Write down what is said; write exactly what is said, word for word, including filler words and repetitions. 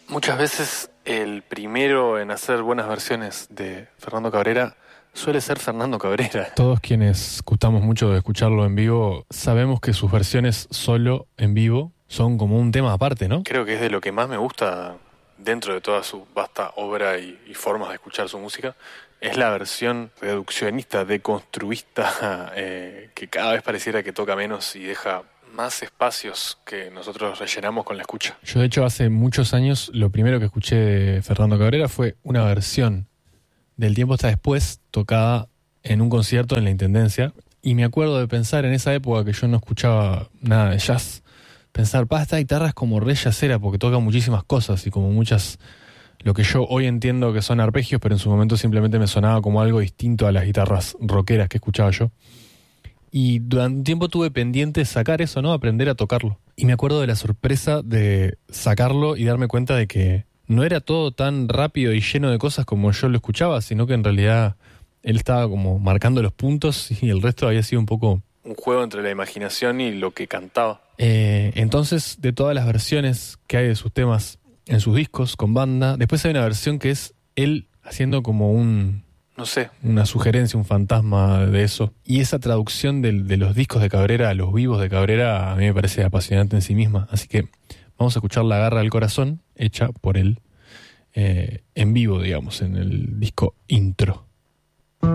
Muchas veces el primero en hacer buenas versiones de Fernando Cabrera suele ser Fernando Cabrera. Todos quienes gustamos mucho de escucharlo en vivo sabemos que sus versiones solo en vivo son como un tema aparte, ¿no? Creo que es de lo que más me gusta dentro de toda su vasta obra y, y formas de escuchar su música. Es la versión reduccionista, deconstruista, eh, que cada vez pareciera que toca menos y deja más espacios que nosotros rellenamos con la escucha. Yo de hecho hace muchos años lo primero que escuché de Fernando Cabrera fue una versión del Tiempo está después, tocada en un concierto en la Intendencia, y me acuerdo de pensar en esa época que yo no escuchaba nada de jazz, pensar, pa, esta guitarra es como re jazzera porque toca muchísimas cosas y como muchas, lo que yo hoy entiendo que son arpegios, pero en su momento simplemente me sonaba como algo distinto a las guitarras rockeras que escuchaba yo. Y durante un tiempo tuve pendiente sacar eso, ¿no? Aprender a tocarlo. Y me acuerdo de la sorpresa de sacarlo y darme cuenta de que no era todo tan rápido y lleno de cosas como yo lo escuchaba, sino que en realidad él estaba como marcando los puntos y el resto había sido un poco... un juego entre la imaginación y lo que cantaba. Eh, entonces, de todas las versiones que hay de sus temas en sus discos con banda, después hay una versión que es él haciendo como un... no sé, una sugerencia, un fantasma de eso. Y esa traducción de, de los discos de Cabrera a los vivos de Cabrera a mí me parece apasionante en sí misma. Así que vamos a escuchar La Garra del Corazón, hecha por él eh, en vivo, digamos, en el disco Intro.